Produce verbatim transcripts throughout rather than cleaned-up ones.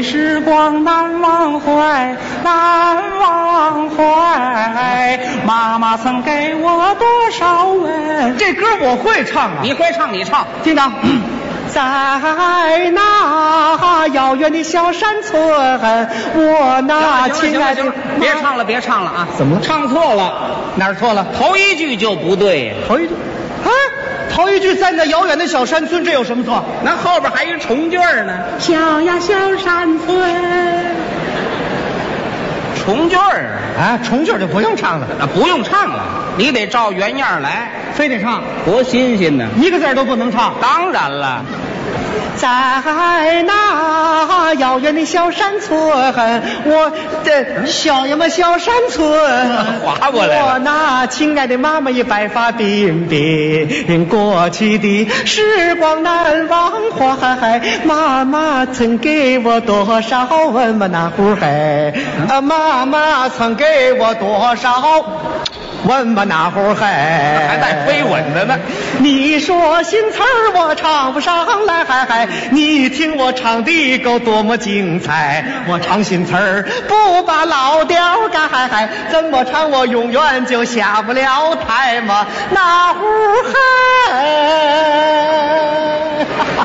时光难忘怀，难忘怀。妈妈曾给我多少吻？ 这歌我会唱啊！ 你会唱，你唱， 听着。在那遥远的小山村，我那亲爱的…… 别唱了，别唱了啊！ 怎么了？ 唱错了， 哪儿错了？ 头一句就不对。 头一句啊，头一句在那遥远的小山村，这有什么错？ 那后边还有一重句呢。 小呀小山村， 重句儿啊，重句就不用唱了啊，不用唱了，你得照原样来， 非得唱， 多新鲜呢！ 一个字都不能唱。 当然了。 在那遥远的小山村，我这小呀嘛小山村， 划过来了。 我那亲爱的妈妈也白发鬓鬓，过去的时光难忘怀。妈妈曾给我多少吻嘛那呼嘿，啊妈妈曾给我多少吻嘛那呼嘿， 还带飞吻的呢。 你说新词儿我唱不上来，嗨嗨，你听我唱的够多么精彩。我唱新词儿不把老调改，嗨嗨，怎么唱我永远就下不了台嘛那呼嗨。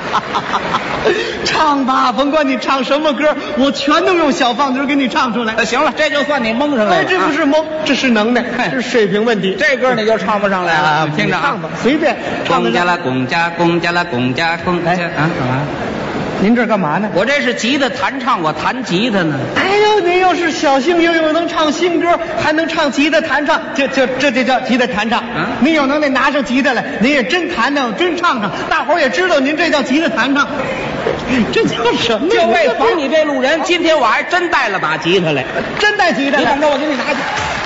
唱吧，甭管你唱什么歌，我全能用小放嘴给你唱出来。 那行了，这就算你蒙上来了。 哎，这不是蒙，这是能耐，这是水平问题。 这歌你就唱不上来了， 啊、 听着啊， 唱吧，随便。 公家了，公家，公家了，公家，公家啊，干嘛？ 您这干嘛呢？ 我这是吉他弹唱，我弹吉他呢。 哎呦，您要是小幸运，又能唱新歌，还能唱吉他弹唱，这这这就叫吉他弹唱。 啊， 您有能耐拿上吉他来，您也真弹唱，真唱唱，大伙儿也知道您这叫吉他弹唱。这叫什么？ 就为防你这路人，今天我还真带了把吉他来， 真带吉他来。 你等着，我给你拿去。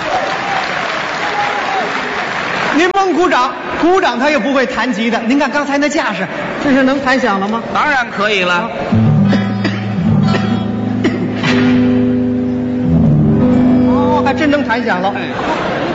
您甭鼓掌，鼓掌他也不会弹吉他。您看刚才那架势，这是能弹响了吗？ 当然可以了。 哦，还真能弹响了。 哎